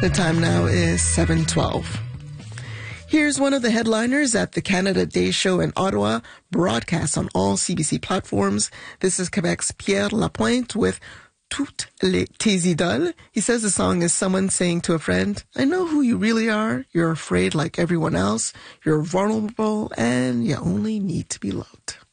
The time now is 7:12. Here's one of the headliners at the Canada Day Show in Ottawa, broadcast on all CBC platforms. This is Quebec's Pierre Lapointe with Toutes tes idoles. He says the song is someone saying to a friend, I know who you really are. You're afraid like everyone else. You're vulnerable and you only need to be loved.